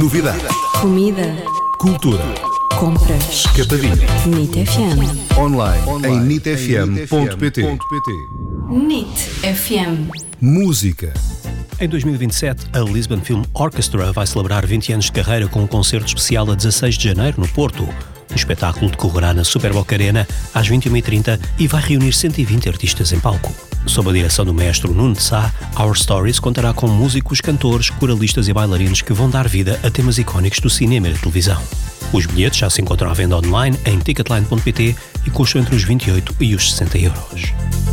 Novidade. Comida. Cultura. Compras. Escapadinha. NIT FM. Online em nitfm.pt. NIT FM. Música. Em 2027, a Lisbon Film Orchestra vai celebrar 20 anos de carreira com um concerto especial a 16 de janeiro, no Porto. O espetáculo decorrerá na Superboc Arena às 21h30 e vai reunir 120 artistas em palco. Sob a direção do maestro Nuno de Sá, Our Stories contará com músicos, cantores, coralistas e bailarinos que vão dar vida a temas icónicos do cinema e da televisão. Os bilhetes já se encontram à venda online em ticketline.pt e custam entre os 28 e os 60 euros.